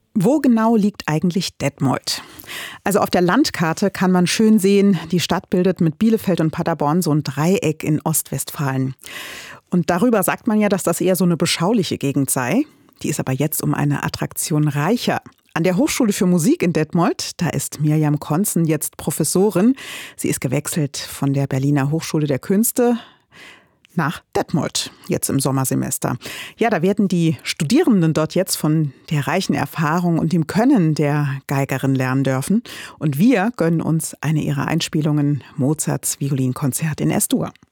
Wo genau liegt eigentlich Detmold? Also auf der Landkarte kann man schön sehen, die Stadt bildet mit Bielefeld und Paderborn so ein Dreieck in Ostwestfalen. Und darüber sagt man ja, dass das eher so eine beschauliche Gegend sei. Die ist aber jetzt um eine Attraktion reicher. An der Hochschule für Musik in Detmold, da ist Mirjam Konzen jetzt Professorin. Sie ist gewechselt von der Berliner Hochschule der Künste nach Detmold, jetzt im Sommersemester. Ja, da werden die Studierenden dort jetzt von der reichen Erfahrung und dem Können der Geigerin lernen dürfen. Und wir gönnen uns eine ihrer Einspielungen, Mozarts Violinkonzert in S-Dur.